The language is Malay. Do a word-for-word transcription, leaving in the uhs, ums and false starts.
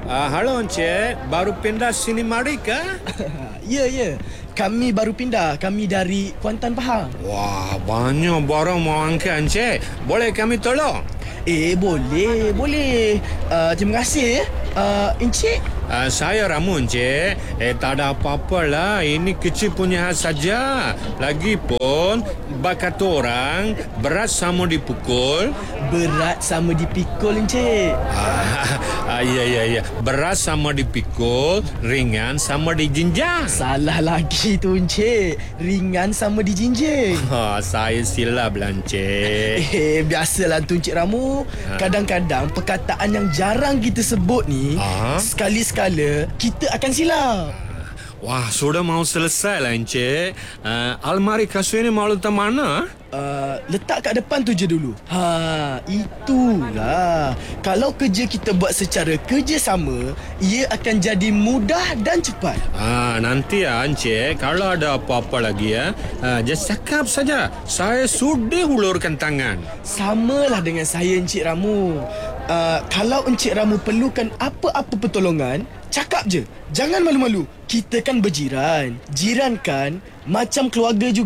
Ah, halo Encik, baru pindah sini mari ke? Ya, ya. Kami baru pindah. Kami dari Kuantan Pahang. Wah, banyak barang mau angkat Encik. Boleh kami tolong? Eh, boleh, boleh. Uh, terima kasih ya. Uh, Encik, Uh, saya Ramu Encik. Eh, tak ada apa-apa lah. Ini kecil punya hal saja. Lagipun, bakat orang, berat sama dipukul. berat sama dipikul, Encik. Ah, ah, ya, ya, ya. Berat sama dipikul, ringan sama dijinjang. Salah lagi tu, Encik. Ringan sama dijinjing. Ha, saya silap lah Encik. Eh, biasalah tu, Encik Ramu. Kadang-kadang perkataan yang jarang kita sebut ni, Ah? sekali-sekala kita akan silap. Wah, sudah mau selesai lah Encik. Uh, almari kasut ini mau letak mana? Uh, letak kat depan tu je dulu. Ha, itulah. Kalau kerja kita buat secara kerjasama, ia akan jadi mudah dan cepat. Ah, nanti ya Encik, kalau ada apa-apa lagi ya, uh, just cakap saja. Saya sudah hulurkan tangan. Samalah dengan saya, Encik Ramu. Uh, kalau Encik Ramu perlukan apa-apa pertolongan, cakap je. Jangan malu-malu. Kita kan berjiran. Jiran kan macam keluarga juga.